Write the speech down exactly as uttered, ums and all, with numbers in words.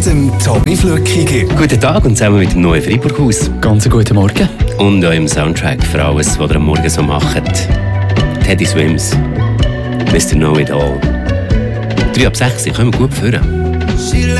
und dem Tobi Flückiger. Guten Tag und zusammen mit dem neuen Freiburghaus. Ganz guten Morgen. Und eurem Soundtrack für alles, was ihr am Morgen so macht. Teddy Swims, Mister Know It All. drei ab sechs, können wir gut führen.